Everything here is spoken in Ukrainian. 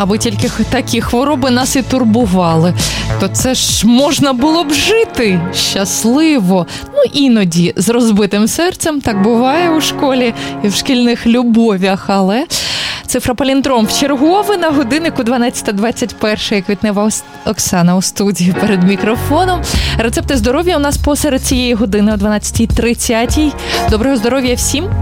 аби тільки такі хвороби нас і турбували, то це ж можна було б жити щасливо. Ну, іноді з розбитим серцем, так буває у школі і в шкільних любов'ях, але... Цифра Паліндром в чергове на годиннику 12:21. Квітнева Оксана у студії перед мікрофоном. Рецепти здоров'я у нас посеред цієї години о 12:30. Доброго здоров'я всім!